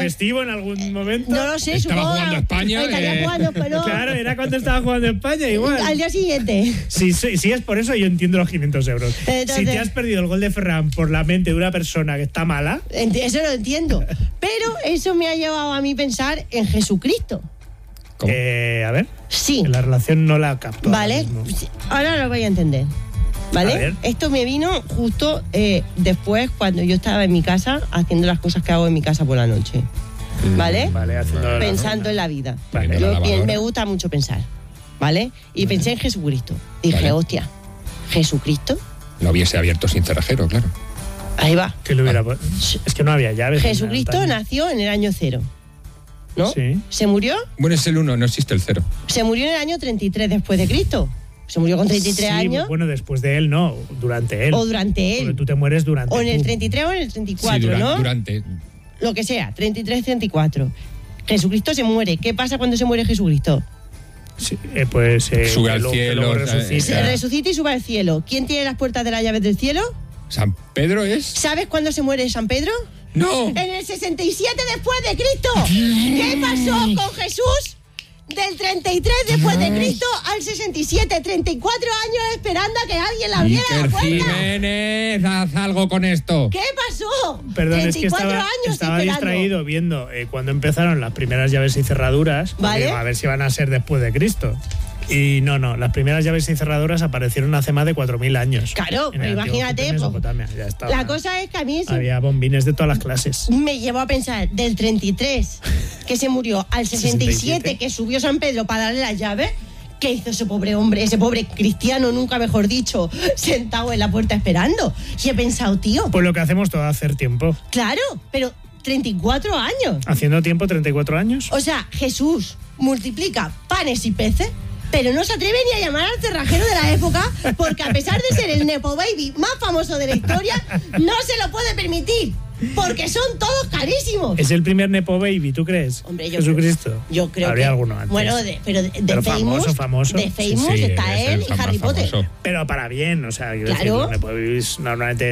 festivo en algún momento? No lo sé, estaba supongo. jugando España. Estaría jugando, pero... Claro, era cuando estaba jugando España igual. Al día siguiente. Si es por eso, yo entiendo los 500 euros. Entonces, si te has perdido el gol de Ferran por la mente de una persona que está mala... Eso lo entiendo. Pero eso me ha llevado a mí pensar en Jesucristo. ¿Cómo? A ver. Sí. La relación no la capto. ¿Vale? Ahora lo voy a entender. ¿Vale? A ver. Esto me vino justo después cuando yo estaba en mi casa haciendo las cosas que hago en mi casa por la noche. ¿Vale? Vale, haciendo Pensando en la vida. Vale. Me gusta mucho pensar. ¿Vale? Y pensé en Jesucristo. Dije, Vale. hostia, ¿Jesucristo? No hubiese abierto sin cerrajero, claro. Ahí va. Que lo hubiera... Es que no había llaves. Jesucristo antaño. nació en el año 0. ¿No? Sí. ¿Se murió? Bueno, es el 1, no existe el 0. Se murió en el año 33 después de Cristo. Se murió con 33 Sí, años. bueno, después de él, no, durante él. O durante él. Porque tú te mueres durante O en el tú. 33 o en el 34, ¿no? Durante. Lo que sea, 33, 34. Jesucristo se muere. ¿Qué pasa cuando se muere Jesucristo? Sí, pues Sube al que cielo, luego resucita. Se resucita y sube al cielo. ¿Quién tiene las puertas de las llaves del cielo? ¿San Pedro es? ¿Sabes cuándo se muere San Pedro? ¡No! En el 67 después de Cristo. ¿Qué pasó con Jesús? Del 33 después de Cristo al 67, 34 años esperando a que alguien le abriera la Iker puerta. Jiménez, haz algo con esto. ¿Qué pasó? Perdón, es que 34 estaba años esperando. distraído viendo cuando empezaron las primeras llaves y cerraduras. Porque Vale. digo, a ver si van a ser después de Cristo. Y no, las primeras llaves y cerraduras aparecieron hace más de 4.000 años. Claro, En el antiguo imagínate, Egipto, pues, Mesopotamia, ya estaba. La cosa es que a mí eso Había bombines de todas las clases. me llevó a pensar del 33 que se murió al 67 que subió San Pedro para darle las llaves. ¿Qué hizo ese pobre hombre, ese pobre cristiano, nunca mejor dicho, sentado en la puerta esperando? Y he pensado, tío, Pues lo que hacemos todo, hacer tiempo. claro, pero 34 años. Haciendo tiempo, 34 años. O sea, Jesús multiplica panes y peces, pero no se atreve ni a llamar al cerrajero de la época, porque a pesar de ser el Nepo Baby más famoso de la historia, no se lo puede permitir, porque son todos carísimos. Es el primer Nepo Baby, ¿tú crees? Hombre, yo Jesucristo. Yo creo Habría que... alguno antes. Bueno, pero Famous, famoso. de Famous Sí, está es él el y Harry más Potter. famoso. Pero para bien, o sea, quiero Claro. decir, los Nepo Babies normalmente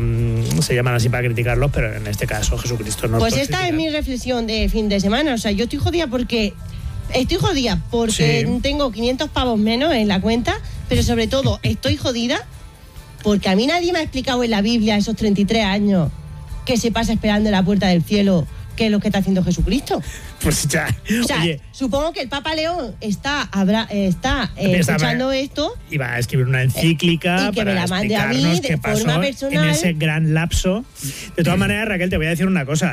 se llaman así para criticarlos, pero en este caso Jesucristo no Pues los esta puede es mi criticar. reflexión de fin de semana. O sea, yo estoy jodida porque Sí. tengo 500 pavos menos en la cuenta, pero sobre todo estoy jodida porque a mí nadie me ha explicado en la Biblia esos 33 años que se pasa esperando en la puerta del cielo, que es lo que está haciendo Jesucristo. Pues ya, O sea, oye, supongo que el Papa León está escuchando esto. iba a escribir una encíclica y que me para la mande a mí explicarnos de qué forma pasó personal. en ese gran lapso. De todas maneras, Raquel, te voy a decir una cosa.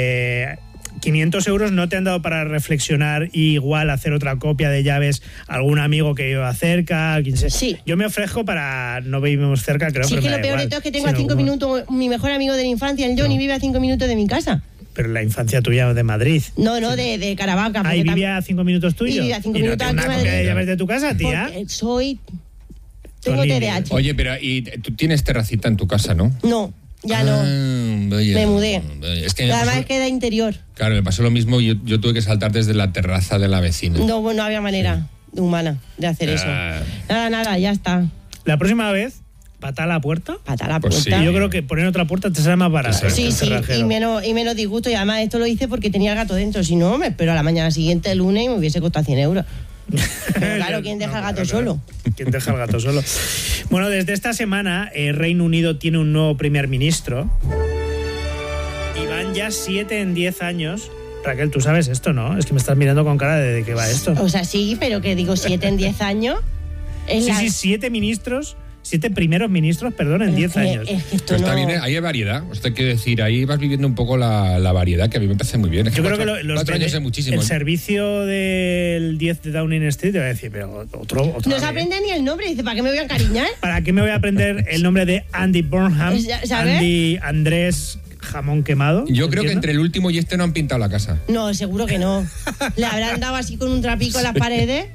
500 euros no te han dado para reflexionar y igual hacer otra copia de llaves a algún amigo que viva cerca, quien sea. Sí. Yo me ofrezco para... No vivimos cerca, creo, Sí, pero es que me lo da peor de igual. todo es que tengo Sino a 5 como- minutos, mi mejor amigo de la infancia, el Johnny, vive a 5 minutos de mi casa. Pero la infancia tuya de Madrid. No, de Caravaca. Ahí porque vivía a 5 minutos tuyo. Y vivía a 5 ¿Y no minutos tiene una aquí en copia de Madrid? llaves de tu casa, tía? Porque tengo Son TDAH. Oye, pero y tú tienes terracita en tu casa, ¿no? No, ya no. Vaya. Me mudé. Es que me Además pasó, es que da interior. claro, me pasó lo mismo. Yo tuve que saltar desde la terraza de la vecina. No, bueno, no había manera humana de hacer eso. Nada, ya está. La próxima vez, pata a la puerta. Pata la Pues puerta. sí. Y yo creo que poner otra puerta te sale más barato. Sí, el sí, cerrajero. y menos disgusto. Y además esto lo hice porque tenía el gato dentro. Si no, me espero a la mañana siguiente, el lunes, y me hubiese costado 100 euros. Pero claro, ¿quién deja al gato claro. solo? ¿Quién deja al gato solo? Bueno, desde esta semana, Reino Unido tiene un nuevo primer ministro. Y van ya 7 en 10 años. Raquel, tú sabes esto, ¿no? Es que me estás mirando con cara de qué va esto. O sea, sí, pero que digo 7 en 10 años. Es Sí, 7 ministros, 7 primeros ministros, perdón, en 10 años. Es que esto Pero está no... bien, ¿eh? Ahí hay variedad. Usted quiere decir, ahí vas viviendo un poco la variedad, que a mí me parece muy bien. Es Yo creo que 4 años es muchísimo. el ¿eh? servicio del 10 de Downing Street te va a decir, pero otro No se aprende ni el nombre. Dice, ¿para qué me voy a encariñar? ¿Para qué me voy a aprender el nombre de Andy Burnham? ¿Sabes? Andy Andrés Jamón Quemado. Yo creo que ¿entiendo? entre el último y este no han pintado la casa. No, seguro que no. Le habrán dado así con un trapico en las paredes.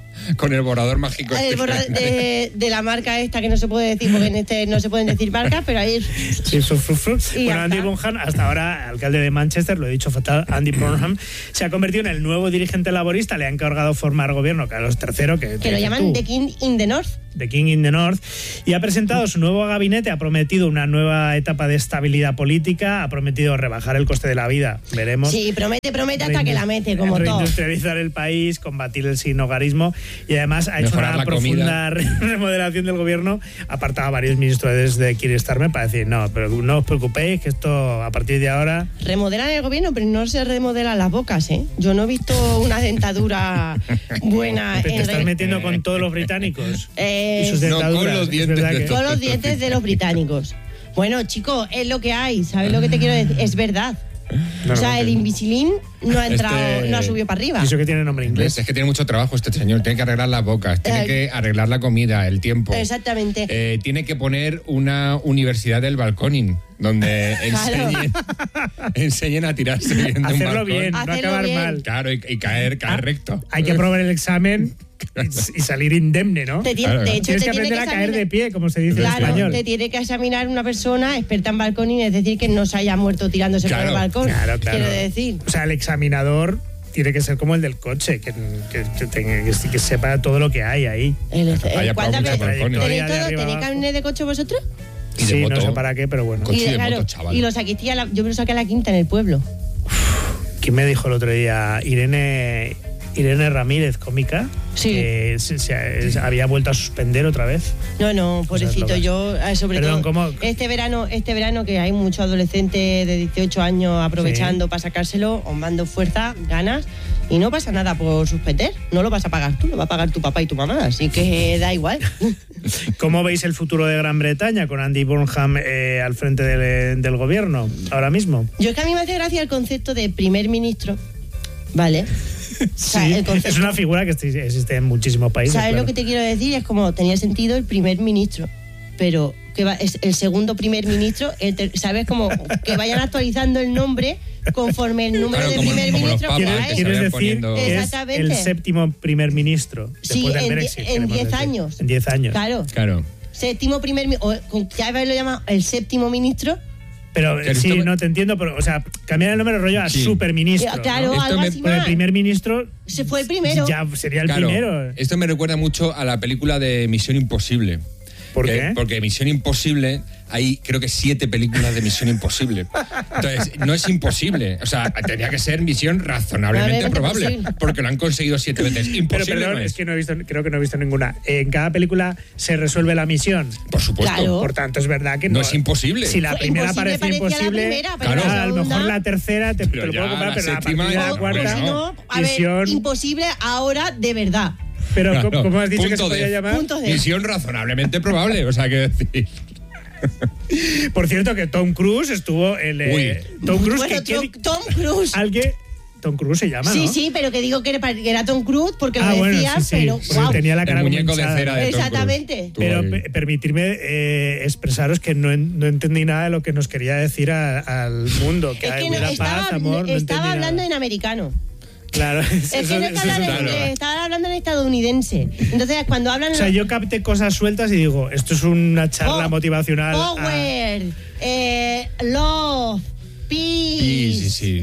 Con el borrador mágico. El borrador de la marca esta que no se puede decir, porque en este no se pueden decir marcas, pero ahí... Sí, bueno, Andy Burnham, hasta ahora alcalde de Manchester, lo he dicho fatal, Andy Burnham, se ha convertido en el nuevo dirigente laborista, le ha encargado formar gobierno Carlos III, que lo llaman The King in the North. The King in the North, y ha presentado su nuevo gabinete, ha prometido una nueva etapa de estabilidad política, ha prometido rebajar el coste de la vida, veremos. Sí, promete hasta que la mete, como todo. Reindustrializar el país, combatir el sinhogarismo, y además ha hecho una profunda remodelación del gobierno, ha apartado a varios ministros de Keir Starmer para decir, no, pero no os preocupéis, que esto a partir de ahora... Remodelan el gobierno, pero no se remodelan las bocas, ¿eh? Yo no he visto una dentadura buena. ¿Te estás metiendo con todos los británicos? Y sus dentaduras. No, con los dientes de los británicos. Bueno, chicos, es lo que hay. ¿Sabes lo que te quiero decir? Es verdad. No, o sea, el Invisalign no ha entrado, no ha subido para arriba. Eso que tiene nombre inglés. Es que tiene mucho trabajo este señor. Tiene que arreglar las bocas, tiene que arreglar la comida, el tiempo. Exactamente. Tiene que poner una universidad del balconing donde enseñen a tirarse bien de un balcón. Hacerlo bien, no acabar mal. Claro, y caer recto. Hay que aprobar el examen y salir indemne, ¿no? De hecho, tienes que aprender a caer de pie, como se dice en español. Te tiene que examinar una persona experta en balconing, es decir, que no se haya muerto tirándose por el balcón. Claro. Quiero decir. O sea, el examinador tiene que ser como el del coche, que sepa todo lo que hay ahí. ¿Cuántas veces? ¿Tenéis carnet de coche vosotros? Sí, no sé para qué, pero bueno. Y lo saqué, yo me lo saqué a la quinta en el pueblo. ¿Quién me dijo el otro día? Irene Ramírez, cómica, sí. Que se había vuelto a suspender otra vez. No, pobrecito, yo sobre todo ¿cómo? este verano que hay muchos adolescentes de 18 años aprovechando para sacárselo, os mando fuerza, ganas, y no pasa nada por suspender, no lo vas a pagar tú, lo va a pagar tu papá y tu mamá, así que da igual. ¿Cómo veis el futuro de Gran Bretaña con Andy Burnham al frente del gobierno ahora mismo? Yo es que a mí me hace gracia el concepto de primer ministro, ¿vale? Sí, o sea, es una figura que existe en muchísimos países. ¿Sabes lo que te quiero decir? Es como, tenía sentido el primer ministro, pero es el segundo primer ministro, ¿sabes? Como que vayan actualizando el nombre conforme el número de primer ministro que hay. ¿Quieres decir que es el séptimo primer ministro? Sí, en 10 años. En 10 años. Claro. Séptimo primer ministro, ya lo llama el séptimo ministro. Pero sí, no te entiendo, pero, o sea, cambiar el nombre rollo a superministro. Claro, ¿no? algo así más. El primer ministro se fue el primero. Ya sería el primero. Esto me recuerda mucho a la película de Misión Imposible. ¿Por qué? Porque Misión Imposible, hay creo que 7 películas de Misión Imposible. Entonces, no es imposible. O sea, tendría que ser misión razonablemente probable. Posible. Porque lo han conseguido 7 veces. Imposible. Pero perdón, no es que creo que no he visto ninguna. En cada película se resuelve la misión. Por supuesto. Claro. Por tanto, es verdad que no es imposible. Si la primera parece imposible, a lo mejor la tercera te lo puedo comprar, pero la primera y la cuarta. No, a ver, imposible ahora de verdad. Pero, claro, ¿cómo has dicho que se podía llamar? Misión razonablemente probable, o sea, que decir. Por cierto, que Tom Cruise estuvo en... Tom Cruise, Tom Cruise. Tom Cruise se llama, sí, ¿no? Sí, pero que digo que era Tom Cruise porque lo decían, sí. pero wow. Tenía la cara el muñeco de cera de Exactamente. Pero permitirme expresaros que no entendí nada de lo que nos quería decir al mundo. Que hay paz, amor, estaba hablando en americano. Claro, es que no estaba hablando en estadounidense. Entonces, cuando hablan... O sea, yo capté cosas sueltas y digo, esto es una charla motivacional. Power, love, peace. Sí.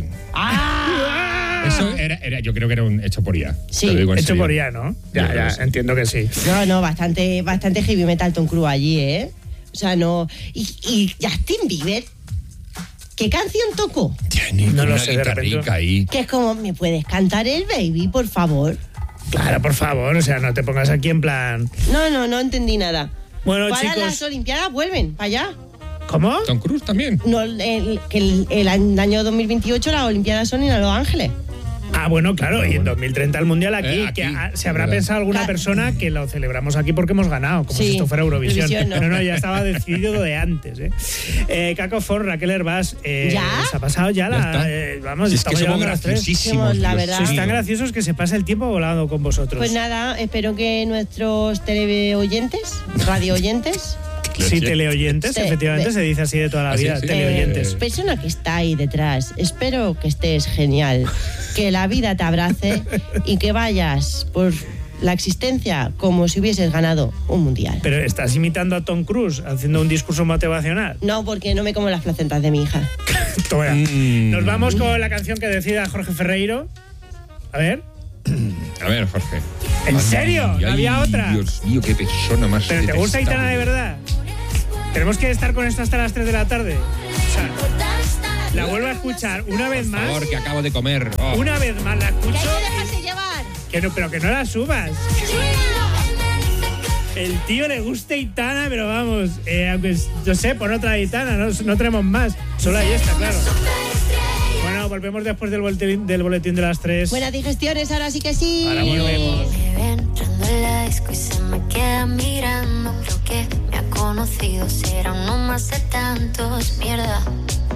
Eso era, yo creo que era un hecho por IA. Sí, hecho por IA, ¿no? Ya, entiendo que sí. No, bastante heavy metal Tom Cruise allí, ¿eh? O sea, no... Y Justin Bieber... ¿Qué canción tocó? No lo sé, de repente. Ahí. Que es como, ¿me puedes cantar el Baby, por favor? Claro, por favor, o sea, no te pongas aquí en plan... No entendí nada. Bueno, para chicos... las Olimpiadas vuelven, para allá. ¿Cómo? Tom Cruise también. No, el año 2028 las Olimpiadas son en Los Ángeles. Ah, bueno, claro, y en 2030 el Mundial aquí que se habrá pensado alguna persona que lo celebramos aquí porque hemos ganado, como si esto fuera Eurovisión. Pero no, ya estaba decidido de antes. Caco Ford, Raquel Herbás, ¿ya? Se ha pasado ya vamos, es que somos graciosísimos. La verdad. Sois tan graciosos que se pasa el tiempo volando con vosotros. Pues nada, espero que nuestros teleoyentes, radioyentes... Sí, teleoyentes, efectivamente se dice así de toda la vida, teleoyentes. Persona que está ahí detrás, espero que estés genial, que la vida te abrace y que vayas por la existencia como si hubieses ganado un mundial. Pero estás imitando a Tom Cruise haciendo un discurso motivacional. No, porque no me como las placentas de mi hija. Toma. Nos vamos con la canción que decida Jorge Ferreiro. A ver. A ver, Jorge. ¿En serio? ¿No había otra? Dios mío, qué persona más. ¿Pero te gusta detestable. Aitana de verdad? Tenemos que estar con esto hasta las 3 de la tarde. O sea, la vuelvo a escuchar una vez más. Por favor, que acabo de comer. Oh. Una vez más la Que escucho. hay que dejarse llevar. Que no, pero que no la subas. El tío le gusta Aitana, pero vamos, aunque yo sé, por otra Aitana, no tenemos más. Solo ahí está, claro. Bueno, volvemos después del boletín de las 3. Buenas digestiones, ahora sí que sí. Ahora volvemos. Me ve entrando en la disco y se me queda mirando. Creo que me ha conocido, será uno más de tantos. Mierda.